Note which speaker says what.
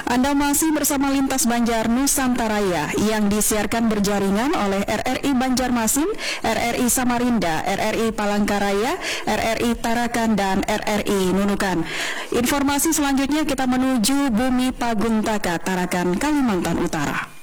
Speaker 1: Anda masih bersama Lintas Banjar Nusantaraya yang disiarkan berjaringan oleh RRI Banjarmasin, RRI Samarinda, RRI Palangkaraya, RRI Tarakan, dan RRI Nunukan. Informasi selanjutnya kita menuju Bumi Paguntaka, Tarakan, Kalimantan Utara.